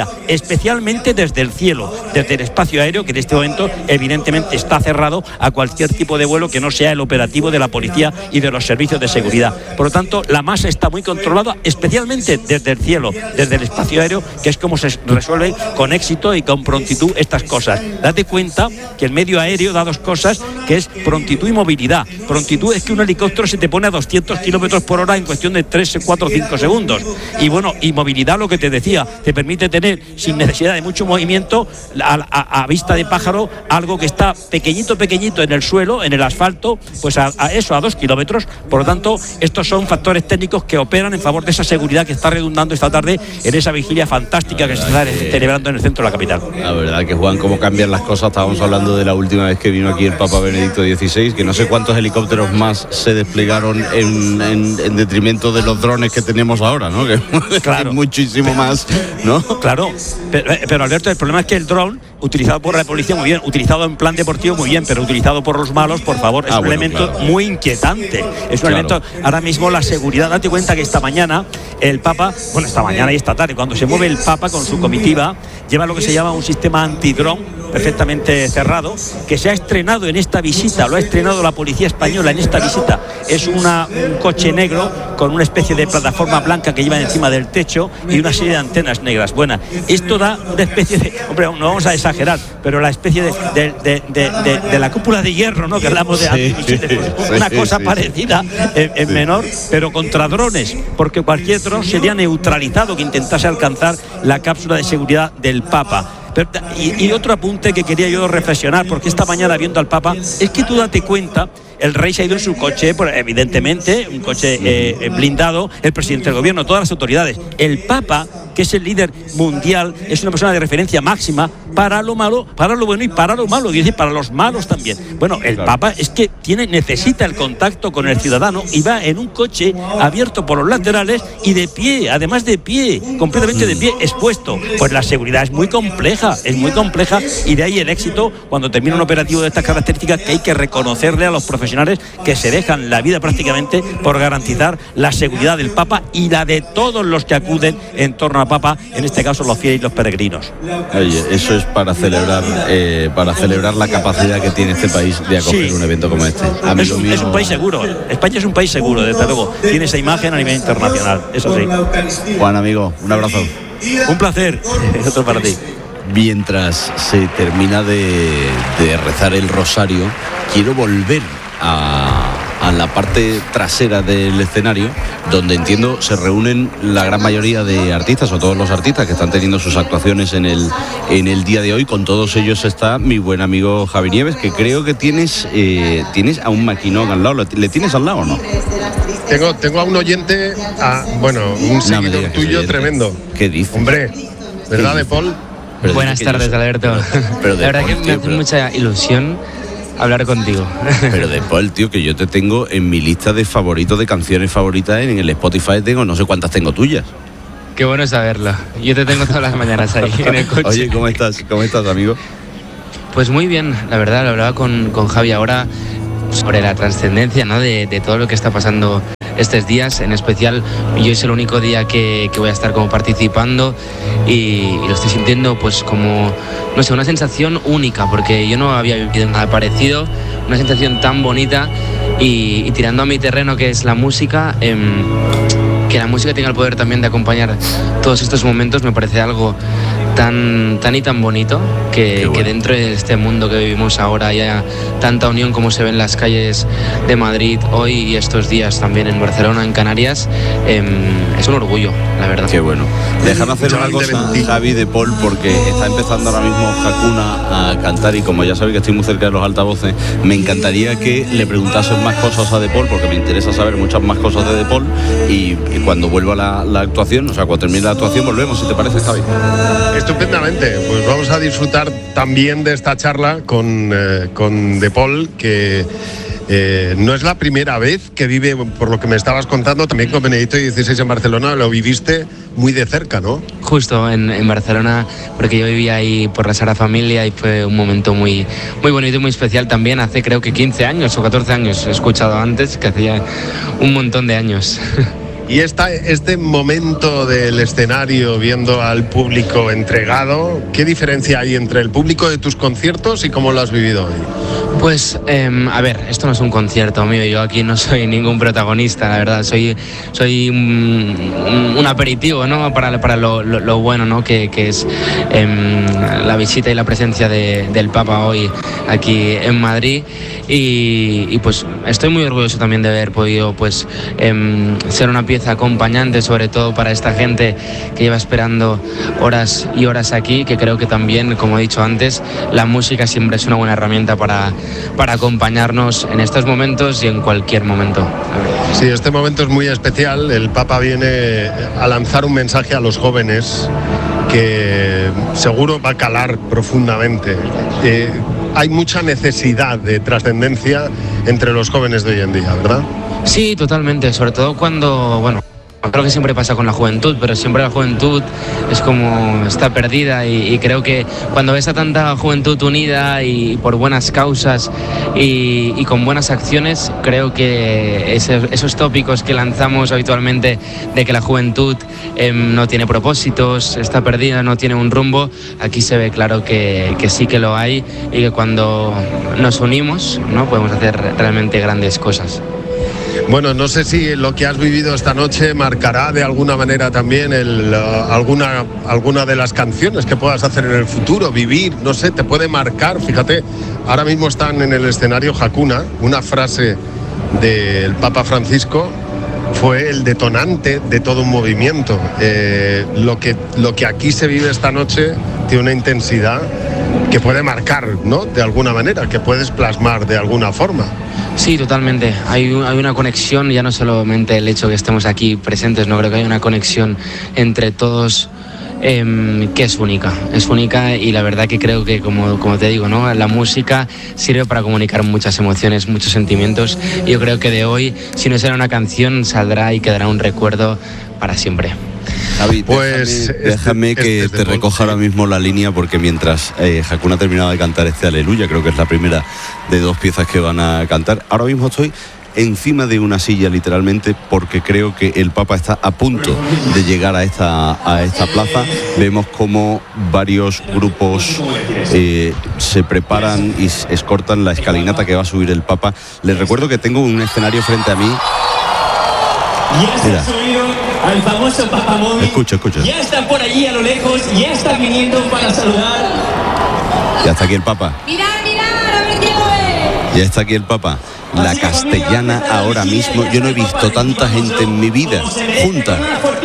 vigilia, especialmente desde el cielo, desde el espacio aéreo, que en este momento evidentemente está cerrado a cualquier tipo de vuelo que no sea el operativo de la policía y de los servicios de seguridad. Por lo tanto, la masa está muy controlada, especialmente desde el cielo, desde el espacio aéreo, que es como se resuelve con éxito y con prontitud estas cosas. Date cuenta que el medio aéreo da dos cosas, que es prontitud y movilidad. Prontitud es que un helicóptero se te pone a doscientos kilómetros por hora en cuestión de tres, cuatro, cinco segundos. Y bueno, y movilidad, lo que te decía, te permite tener, sin necesidad de mucho movimiento, a, a, a vista de pájaro, algo que está pequeñito, pequeñito en el suelo, en el asfalto, pues a, a eso, a dos kilómetros. Por lo tanto, estos son factores técnicos que operan en favor de esa seguridad que está redundando esta tarde en esa vigilia fantástica que se está celebrando en el centro de la capital. La verdad que, Juan, cómo cambian las cosas. Estábamos hablando de la última vez que vino aquí el Papa Benedicto dieciséis, que no sé cuántos helicópteros más se desplegaron en, en, en detrimento de los drones que tenemos ahora, ¿no? Que claro. Muchísimo más, ¿no? Claro, pero, pero Alberto, el problema es que el dron, utilizado por la policía muy bien, utilizado en plan deportivo muy bien, pero utilizado por los malos, por favor, es ah, un bueno, elemento claro. muy inquietante. Es un claro. elemento, ahora mismo la seguridad, date cuenta que esta mañana el Papa, bueno, esta mañana y esta tarde, cuando se mueve el Papa con su comitiva, lleva lo que se llama un sistema antidrón perfectamente cerrado, que se ha estrenado en esta visita, lo ha estrenado la policía española en esta visita. Es una, un coche negro con una especie de plataforma blanca que lleva encima del techo y una serie de antenas negras. Bueno, esto da una especie de, hombre, no vamos a exagerar, pero la especie de, de, de, de, de, de la cúpula de hierro, ¿no? Que hablamos de antes, sí, una sí, cosa sí, parecida en, en sí. menor, pero contra drones, porque cualquier dron sería neutralizado que intentase alcanzar la cápsula de seguridad del Papa. Pero, y, y otro apunte que quería yo reflexionar, porque esta mañana viendo al Papa, es que tú date cuenta, el rey se ha ido en su coche, evidentemente, un coche eh, blindado, el presidente del gobierno, todas las autoridades. El Papa, que es el líder mundial, es una persona de referencia máxima para lo malo, para lo bueno y para lo malo, y es decir, para los malos también. Bueno, el claro. Papa es que tiene, necesita el contacto con el ciudadano y va en un coche abierto por los laterales y de pie, además de pie, completamente de pie, expuesto. Pues la seguridad es muy compleja, es muy compleja, y de ahí el éxito cuando termina un operativo de estas características, que hay que reconocerle a los profesionales que se dejan la vida prácticamente por garantizar la seguridad del Papa y la de todos los que acuden en torno al Papa, en este caso los fieles y los peregrinos. Oye, eso es para celebrar eh, para celebrar la capacidad que tiene este país de acoger sí. un evento como este. Es un, mío... es un país seguro, España es un país seguro, desde luego, tiene esa imagen a nivel internacional, eso sí. Juan, amigo, un abrazo. Un placer, otro para ti. Mientras se termina de, de rezar el rosario, quiero volver a, a la parte trasera del escenario, donde entiendo se reúnen la gran mayoría de artistas, o todos los artistas que están teniendo sus actuaciones en el, en el día de hoy. Con todos ellos está mi buen amigo Javi Nieves, que creo que tienes, eh, tienes a un maquinón al lado. ¿Le tienes al lado o no? Tengo, tengo a un oyente, a, bueno, un seguidor no tuyo tremendo. ¿Qué dices? Hombre, ¿verdad, De Paul? Pero Buenas tardes, yo... Alberto. Pero la verdad Paul, que me tío, hace pero... mucha ilusión hablar contigo. Pero De Paul, tío, que yo te tengo en mi lista de favoritos, de canciones favoritas, en el Spotify tengo no sé cuántas tengo tuyas. Qué bueno saberlo. Yo te tengo todas las mañanas ahí en el coche. Oye, ¿cómo estás? ¿Cómo estás, amigo? Pues muy bien, la verdad, lo hablaba con, con Javi ahora sobre la trascendencia, ¿no? de, de todo lo que está pasando estos días. En especial, yo es el único día que, que voy a estar como participando y, y lo estoy sintiendo pues como, no sé, una sensación única, porque yo no había vivido nada parecido, una sensación tan bonita y, y tirando a mi terreno, que es la música, eh, que la música tenga el poder también de acompañar todos estos momentos, me parece algo tan, tan y tan bonito, que, bueno. que dentro de este mundo que vivimos ahora haya tanta unión como se ve en las calles de Madrid hoy y estos días también en Barcelona, en Canarias. Eh, es un orgullo, la verdad. Qué bueno. Déjame hacer una cosa, Javi, De Paul, porque está empezando ahora mismo Hakuna a cantar y como ya sabéis que estoy muy cerca de los altavoces, me encantaría que le preguntases más cosas a De Paul, porque me interesa saber muchas más cosas de De Paul, y, y cuando vuelva la, la actuación, o sea, cuando termine la actuación, volvemos, si te parece, Javi. Estupendamente, pues vamos a disfrutar también de esta charla con, eh, con De Paul, que eh, no es la primera vez que vive, por lo que me estabas contando, también con Benedicto dieciséis en Barcelona, lo viviste muy de cerca, ¿no? Justo en, en Barcelona, porque yo vivía ahí por la Sagrada Familia y fue un momento muy, muy bonito y muy especial también. Hace creo que quince años o catorce años, he escuchado antes, que hacía un montón de años. Y esta, este momento del escenario, viendo al público entregado, ¿qué diferencia hay entre el público de tus conciertos y cómo lo has vivido hoy? Pues, eh, a ver, esto no es un concierto mío, yo aquí no soy ningún protagonista, la verdad, soy, soy un, un aperitivo, ¿no? Para, para lo, lo, lo bueno, ¿no? Que, que es eh, la visita y la presencia de, del Papa hoy aquí en Madrid. Y, y pues estoy muy orgulloso también de haber podido pues eh, ser una pieza acompañante, sobre todo para esta gente que lleva esperando horas y horas aquí, que creo que también, como he dicho antes, la música siempre es una buena herramienta para, para acompañarnos en estos momentos y en cualquier momento. Sí, este momento es muy especial. El Papa viene a lanzar un mensaje a los jóvenes que seguro va a calar profundamente. Eh, hay mucha necesidad de trascendencia entre los jóvenes de hoy en día, ¿verdad? Sí, totalmente, sobre todo cuando, bueno, creo que siempre pasa con la juventud, pero siempre la juventud es como está perdida y, y creo que cuando ves a tanta juventud unida y por buenas causas y, y con buenas acciones, creo que ese, esos tópicos que lanzamos habitualmente de que la juventud eh, no tiene propósitos, está perdida, no tiene un rumbo, aquí se ve claro que, que sí que lo hay y que cuando nos unimos, ¿no? Podemos hacer realmente grandes cosas. Bueno, no sé si lo que has vivido esta noche marcará de alguna manera también el, uh, alguna, alguna de las canciones que puedas hacer en el futuro, vivir, no sé, te puede marcar. Fíjate, ahora mismo están en el escenario Hakuna, una frase del Papa Francisco fue el detonante de todo un movimiento. Eh, lo que, lo que aquí se vive esta noche tiene una intensidad que puede marcar, ¿no? De alguna manera, que puedes plasmar de alguna forma. Sí, totalmente. Hay, hay una conexión, ya no solamente el hecho que estemos aquí presentes, no creo que hay una conexión entre todos eh, que es única, es única y la verdad que creo que, como, como te digo, ¿no? La música sirve para comunicar muchas emociones, muchos sentimientos y yo creo que de hoy, si no será una canción, saldrá y quedará un recuerdo para siempre. Javi, pues déjame, déjame este, que este te recoja ahora mismo la línea porque mientras eh, Hakuna terminaba de cantar este Aleluya, creo que es la primera de dos piezas que van a cantar, ahora mismo estoy encima de una silla literalmente porque creo que el Papa está a punto de llegar a esta, a esta plaza. Vemos como varios grupos eh, se preparan y escortan la escalinata que va a subir el Papa. Les recuerdo que tengo un escenario frente a mí. Mira. Al famoso Papa Móvil. Escucha, escucha. Ya está por allí a lo lejos, ya está viniendo para saludar. Ya está aquí el Papa. Mirad, mirad, a ver quién lo ve. Ya está aquí el Papa. La Castellana ahora mismo. Yo no he visto tanta gente en mi vida junta.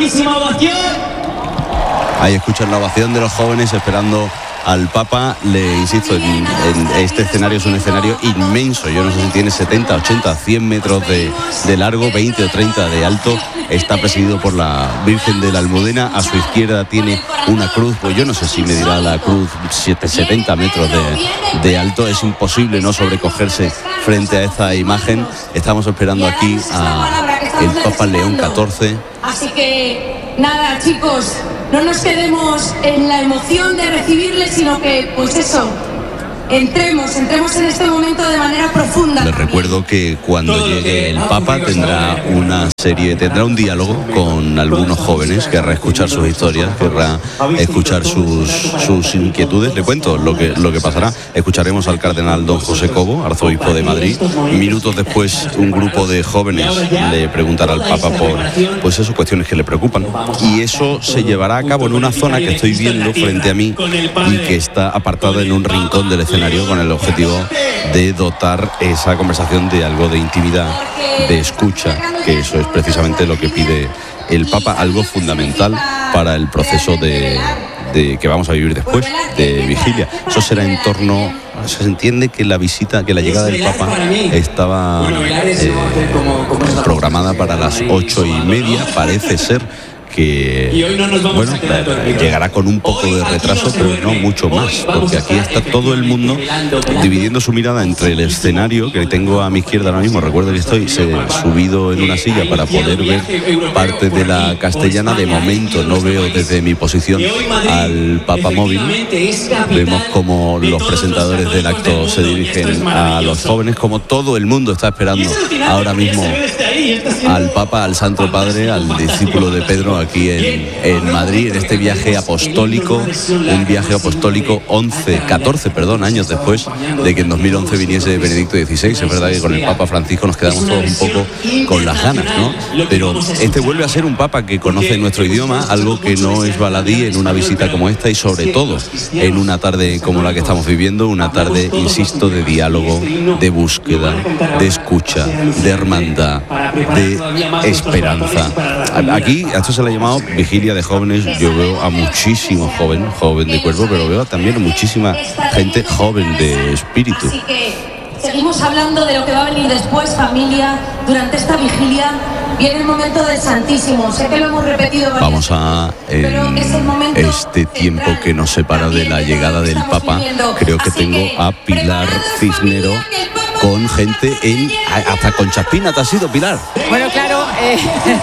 Ahí escuchan la ovación de los jóvenes esperando al Papa. Le insisto, en, en este escenario es un escenario inmenso. Yo no sé si tiene setenta, ochenta, cien metros de, de largo, veinte o treinta de alto. Está presidido por la Virgen de la Almudena. A su izquierda tiene una cruz, pues yo no sé si medirá la cruz setenta metros de, de alto. Es imposible no sobrecogerse frente a esta imagen. Estamos esperando aquí a el Papa León catorce. Así que nada, chicos, no nos quedemos en la emoción de recibirle, sino que, pues eso, entremos, entremos en este momento de manera profunda. Les recuerdo que cuando llegue el Papa tendrá una serie, tendrá un diálogo con algunos jóvenes, querrá escuchar sus historias, querrá escuchar sus, sus inquietudes. Le cuento lo que, lo que pasará. Escucharemos al cardenal don José Cobo, arzobispo de Madrid. Minutos después, un grupo de jóvenes le preguntará al Papa por pues esas cuestiones que le preocupan. Y eso se llevará a cabo en una zona que estoy viendo frente a mí y que está apartada en un rincón del escenario, con el objetivo de dotar esa conversación de algo de intimidad, de escucha, que eso es precisamente lo que pide el Papa, algo fundamental para el proceso de, de que vamos a vivir después, de vigilia. Eso será en torno, se entiende que la visita, que la llegada del Papa estaba eh, programada para las ocho y media, parece ser que Y hoy no nos vamos bueno, a quedar dormidos. llegará con un poco de retraso, pero no mucho más, porque aquí está todo el mundo dividiendo su mirada entre el escenario, que tengo a mi izquierda ahora mismo. Recuerdo que estoy se, subido en una silla para poder ver parte de la Castellana. De momento no veo desde mi posición al Papa móvil. Vemos como los presentadores del acto se dirigen a los jóvenes, como todo el mundo está esperando ahora mismo al Papa, al Santo Padre, al discípulo de Pedro aquí en, en Madrid, en este viaje apostólico, un viaje apostólico once, catorce, perdón, años después de que en dos mil once viniese Benedicto dieciséis. Es verdad que con el Papa Francisco nos quedamos todos un poco con las ganas, ¿no? Pero este vuelve a ser un Papa que conoce nuestro idioma, algo que no es baladí en una visita como esta y sobre todo en una tarde como la que estamos viviendo, una tarde, insisto, de diálogo, de búsqueda, de escucha, de hermandad, de esperanza. Aquí a esto se le ha llamado vigilia de jóvenes. Yo veo a muchísimos jóvenes, joven de cuerpo, pero veo también a muchísima gente joven de espíritu. Así que seguimos hablando de lo que va a venir después, familia. Durante esta vigilia viene el momento del Santísimo. Sé que lo hemos repetido varias Vamos a, en este tiempo que nos separa de la llegada del Papa, creo que tengo a Pilar Cisnero con gente en... Hasta con Chaspina te has ido, Pilar. Bueno, claro, eh,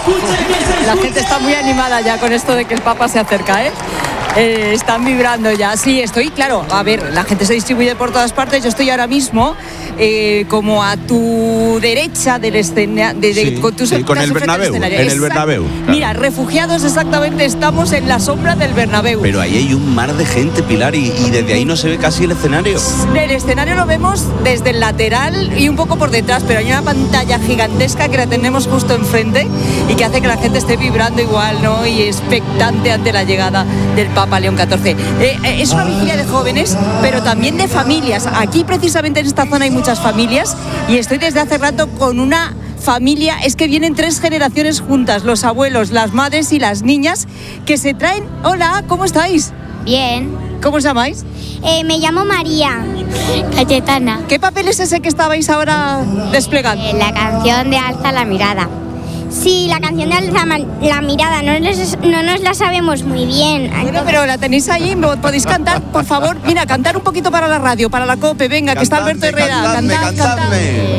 la gente está muy animada ya con esto de que el Papa se acerca, ¿eh? Eh, están vibrando ya. Sí, estoy, claro, a ver, la gente se distribuye por todas partes. Yo estoy ahora mismo eh, como a tu derecha del escenario, de, de, Sí, con, tus, sí, con el Bernabéu, en el Exacto. Bernabéu, claro. Mira, refugiados exactamente, estamos en la sombra del Bernabéu. Pero ahí hay un mar de gente, Pilar, y, y desde ahí no se ve casi el escenario. El escenario lo vemos desde el lateral y un poco por detrás, pero hay una pantalla gigantesca que la tenemos justo enfrente y que hace que la gente esté vibrando igual, ¿no? Y expectante ante la llegada del Papa León catorce. Eh, eh, es una vigilia de jóvenes, pero también de familias. Aquí precisamente en esta zona hay muchas familias y estoy desde hace rato con una familia, es que vienen tres generaciones juntas, los abuelos, las madres y las niñas, que se traen... Hola, ¿cómo estáis? Bien. ¿Cómo os llamáis? Eh, me llamo María. Cayetana. ¿Qué papel es ese que estabais ahora desplegando? Eh, la canción de Alza la mirada. Sí, la canción de Alza la mirada, no nos, no nos la sabemos muy bien. Bueno, pero la tenéis ahí, podéis cantar, por favor. Mira, cantar un poquito para la radio, para la COPE, venga, que está Alberto Herrera. Cantadme, Cantad, cantadme. cantad.